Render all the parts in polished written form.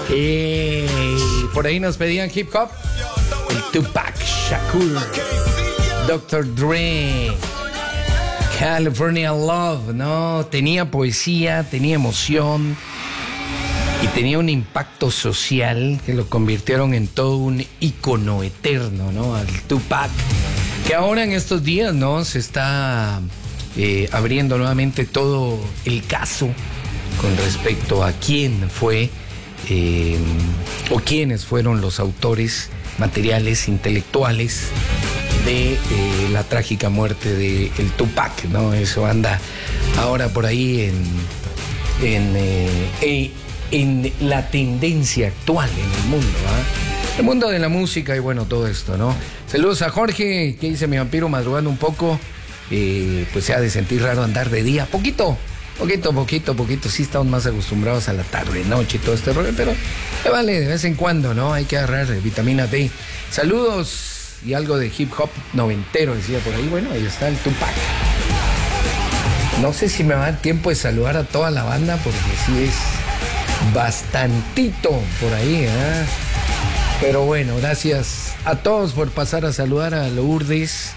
Por ahí nos pedían hip hop. El Tupac Shakur, Dr. Dre, California Love, ¿no? Tenía poesía, tenía emoción y tenía un impacto social que lo convirtieron en todo un ícono eterno, ¿no? Al Tupac, que ahora en estos días, ¿no? Se está abriendo nuevamente todo el caso con respecto a quién fue o quiénes fueron los autores materiales, intelectuales de la trágica muerte de el Tupac, ¿no? Eso anda ahora por ahí en la tendencia actual en el mundo, ¿eh? El mundo de la música y bueno, todo esto, ¿no? Saludos a Jorge, que dice: mi vampiro madrugando un poco, pues se ha de sentir raro andar de día, poquito, sí estamos más acostumbrados a la tarde, noche y todo este rollo, pero vale, de vez en cuando, ¿no? Hay que agarrar vitamina D. Saludos y algo de hip hop noventero, decía por ahí. Bueno, ahí está el Tupac. No sé si me va a dar tiempo de saludar a toda la banda, porque sí es bastantito por ahí, ¿eh? Pero bueno, gracias a todos por pasar a saludar a Lourdes,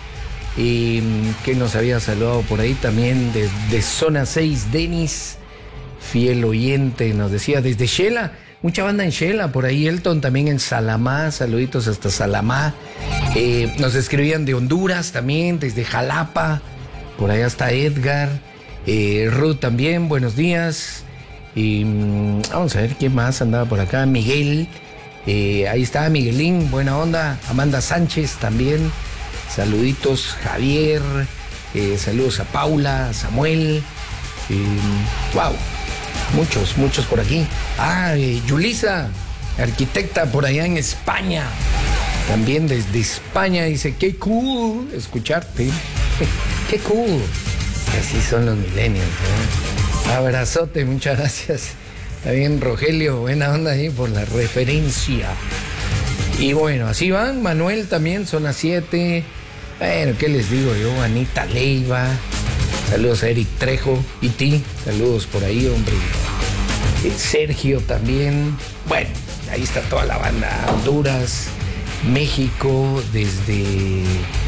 que nos había saludado por ahí también desde Zona 6, Denis, fiel oyente, nos decía desde Shela, mucha banda en Shela, por ahí Elton también en Salamá, saluditos hasta Salamá, nos escribían de Honduras también, desde Jalapa, por allá está Edgar, Ruth también, buenos días, vamos a ver quién más andaba por acá, Miguel, ahí está Miguelín, buena onda, Amanda Sánchez también, saluditos, Javier, saludos a Paula, a Samuel, wow, muchos por aquí. Yulisa, arquitecta por allá en España, también desde España, dice: qué cool escucharte, qué cool. Así son los millennials, ¿eh? Abrazote, muchas gracias. También Rogelio, buena onda ahí por la referencia. Y bueno, así van, Manuel también, son las 7. Bueno, ¿qué les digo yo? Anita Leiva, saludos a Eric Trejo, y ti, saludos por ahí, hombre. Sergio también. Bueno, ahí está toda la banda. Honduras, México, desde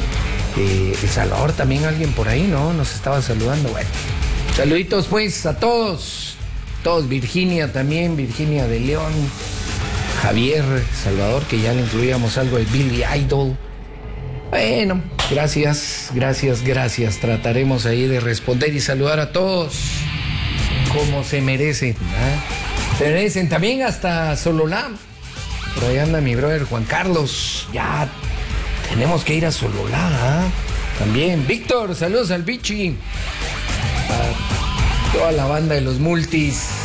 El Salvador también alguien por ahí, ¿no? Nos estaba saludando. Bueno, saluditos pues a todos. Virginia también, Virginia de León. Javier, Salvador, que ya le incluíamos algo de Billy Idol. Bueno, gracias. Trataremos ahí de responder y saludar a todos como se merecen, ¿eh? Se merecen también hasta Sololá. Por ahí anda mi brother Juan Carlos. Ya tenemos que ir a Sololá, ¿eh? También Víctor, saludos al Bichi. A toda la banda de los multis.